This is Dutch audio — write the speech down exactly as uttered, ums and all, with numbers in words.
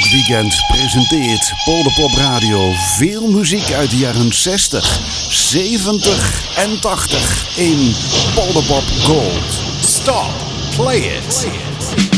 Weekend presenteert Polderpop Radio veel muziek uit de jaren zestig, zeventig en tachtig in Polderpop Gold. Stop, play it.